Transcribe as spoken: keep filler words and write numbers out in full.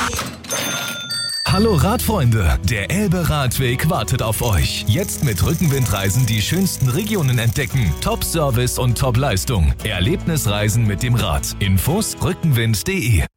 Hallo Radfreunde, der Elbe-Radweg wartet auf euch. Jetzt mit Rückenwindreisen die schönsten Regionen entdecken. Top-Service und Top-Leistung. Erlebnisreisen mit dem Rad. Infos rückenwind punkt de